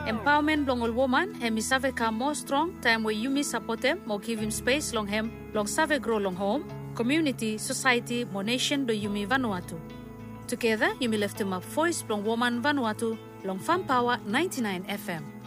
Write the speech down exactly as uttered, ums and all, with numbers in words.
Empowerment long all woman, hemi save ka more strong, time where you miss support them, more give him space long hem, long save grow long home, community, society, more nation do Yumi Vanuatu. Together, Yumi left him up voice long woman Vanuatu, long Farm Power ninety-nine F M.